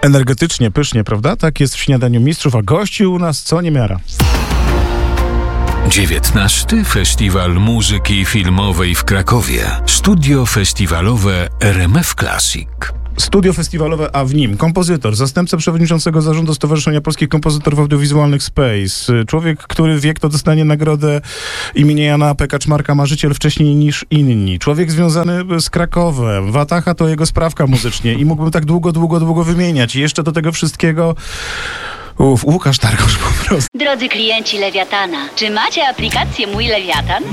Energetycznie, pysznie, prawda? Tak jest w Śniadaniu Mistrzów, a gości u nas co niemiara. 19. Festiwal Muzyki Filmowej w Krakowie. Studio festiwalowe RMF Classic. Studio festiwalowe, a w nim kompozytor, zastępca przewodniczącego zarządu Stowarzyszenia Polskich Kompozytorów Audiowizualnych Space. Człowiek, który wie, kto dostanie nagrodę imienia Jana P. Kaczmarka, marzyciel wcześniej niż inni. Człowiek związany z Krakowem. Wataha to jego sprawka muzycznie i mógłbym tak długo wymieniać. I jeszcze do tego wszystkiego... Łukasz Targosz po prostu. Drodzy klienci Lewiatana, czy macie aplikację Mój Lewiatan?